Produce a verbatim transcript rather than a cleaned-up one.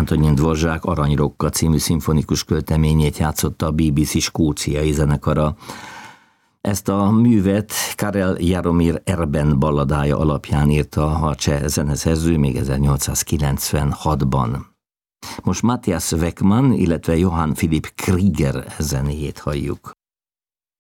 Antonin Dvořák Aranyrokka című szimfonikus költeményét játszotta a bé bé cé skóciai zenekara. Ezt a művet Karel Jaromír Erben balladája alapján írta a cseh zeneszerző még ezernyolcszázkilencvenhatban. Most Matthias Weckmann, illetve Johann Philipp Krieger zenéjét halljuk.